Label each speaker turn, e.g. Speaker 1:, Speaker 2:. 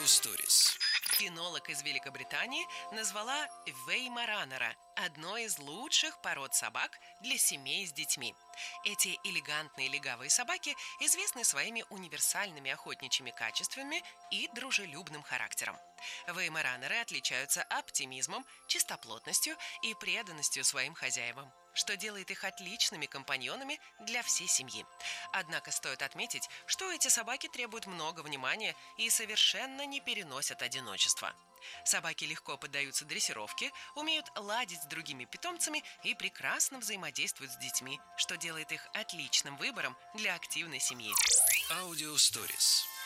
Speaker 1: Stories.
Speaker 2: Кинолог из Великобритании назвала Веймаранера одной из лучших пород собак для семей с детьми. Эти элегантные легавые собаки известны своими универсальными охотничьими качествами и дружелюбным характером. Веймаранеры отличаются оптимизмом, чистоплотностью и преданностью своим хозяевам, что делает их отличными компаньонами для всей семьи. Однако стоит отметить, что эти собаки требуют много внимания и совершенно не переносят одиночества. Собаки легко поддаются дрессировке, умеют ладить с другими питомцами и прекрасно взаимодействуют с детьми, что делает их отличным выбором для активной семьи.
Speaker 1: Audio Stories.